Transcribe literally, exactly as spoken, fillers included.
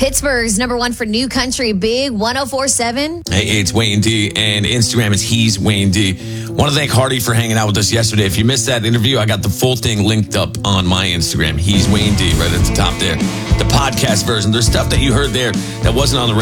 Pittsburgh's number one for new country, Big one oh four point seven. Hey, it's Wayne D, and Instagram is He's Wayne D. Want to thank Hardy for hanging out with us yesterday. If you missed that interview, I got the full thing linked up on my Instagram. He's Wayne D, right at the top there. The podcast version. There's stuff that you heard there that wasn't on the